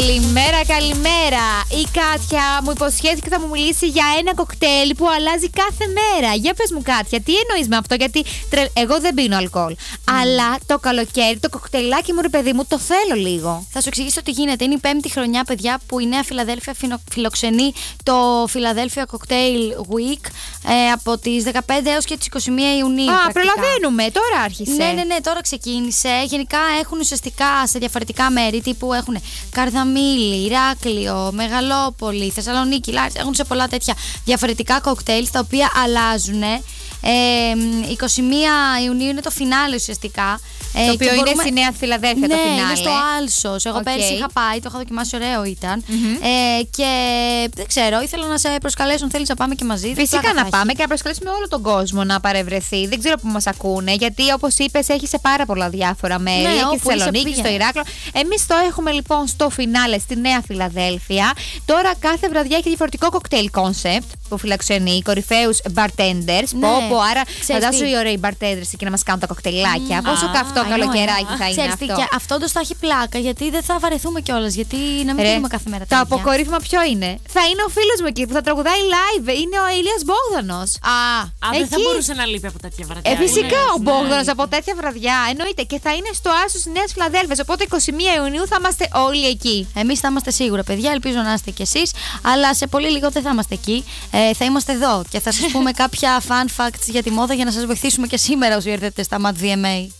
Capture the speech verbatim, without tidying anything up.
Καλημέρα, καλημέρα. Η Κάτια μου υποσχέθηκε θα μου μιλήσει για ένα κοκτέιλ που αλλάζει κάθε μέρα. Για πες μου, Κάτια, τι εννοείς με αυτό? Γιατί τρε... εγώ δεν πίνω αλκοόλ. Mm. Αλλά το καλοκαίρι, το κοκτέιλάκι μου, ρε παιδί μου, το θέλω λίγο. Θα σου εξηγήσω τι γίνεται. Είναι η πέμπτη χρονιά, παιδιά, που η Νέα Φιλαδέλφια φιλοξενεί το Philadelphia Cocktail Week ε, από τις δεκαπέντε έως και τις είκοσι μία Ιουνίου. Α, πρακτικά. προλαβαίνουμε, τώρα άρχισε. Ναι, ναι, ναι, τώρα ξεκίνησε. Γενικά έχουν ουσιαστικά σε διαφορετικά μέρη τύπου έχουν Καρδαμήλι, Ηράκλειο, Μεγαλόπολη, Θεσσαλονίκη, Λάρισα. Έχουν σε πολλά τέτοια διαφορετικά κοκτέιλ τα οποία αλλάζουν. Ε, είκοσι μία Ιουνίου είναι το φινάλε ουσιαστικά. Ε, το οποίο μπορούμε... είναι στη Νέα Φιλαδέλφια, ναι, το φινάλε. Είναι στο Άλσος. Εγώ okay. πέρσι είχα πάει, το είχα δοκιμάσει, ωραίο ήταν. Mm-hmm. Ε, και δεν ξέρω, ήθελα να σε προσκαλέσω. Θέλεις να πάμε και μαζί? Φυσικά να πάμε και να προσκαλέσουμε όλο τον κόσμο να παρευρεθεί. Δεν ξέρω που μας ακούνε, γιατί όπως είπες, έχει σε πάρα πολλά διάφορα μέρη. Ναι, και στη Θεσσαλονίκη, στο Ηράκλειο. Εμείς το έχουμε λοιπόν στο φινάλε στη Νέα Φιλαδέλφια. Τώρα κάθε βραδιά έχει διαφορετικό κοκτέιλ κόνσεπτ που φιλοξενεί κορυφαίους bartenders. Ναι. Πω, άρα φαντάσου οι ωραίοι bartenders εκεί να μας κάνουν τα κοκτελάκια. Mm. Πόσο ah, καυτό καλοκαιράκι θα είναι ξέρεις, αυτό. Και αυτό όντως θα έχει πλάκα, γιατί δεν θα βαρεθούμε κιόλας. Γιατί να μην πίνουμε κάθε μέρα. Το αποκορύφημα ποιο είναι? Θα είναι ο φίλος μου εκεί που θα τραγουδάει live. Είναι ο Ηλίας Μπόγδανος. Α, Α δεν θα μπορούσε να λείπει από τέτοια βραδιά. Ε, φυσικά ο Μπόγδανος από τέτοια βραδιά. Εννοείται. Και θα είναι στο Άσος της Νέας Φιλαδέλφειας. Οπότε είκοσι μία Ιουνίου θα είμαστε όλοι εκεί. Εμείς θα είμαστε σίγουρα, παιδιά. Ελπίζω να είστε κι εσείς. Αλλά σε πολύ λίγο δεν θα είμαστε εκεί. Ε, θα είμαστε εδώ και θα σας πούμε κάποια fun facts για τη μόδα για να σας βοηθήσουμε και σήμερα όσοι έρθετε στα Mad βι εμ έι.